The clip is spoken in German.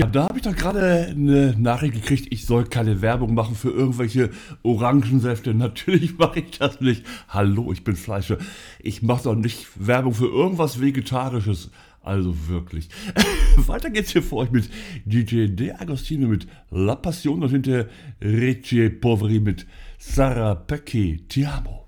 Da habe ich doch gerade eine Nachricht gekriegt, ich soll keine Werbung machen für irgendwelche Orangensäfte. Natürlich mache ich das nicht. Hallo, ich bin Fleischer. Ich mache doch nicht Werbung für irgendwas Vegetarisches. Also wirklich. Weiter geht's hier für euch mit DJ De Agostino mit La Passion und hinter Ricci Poveri mit Sarah Pecchi. Ti amo.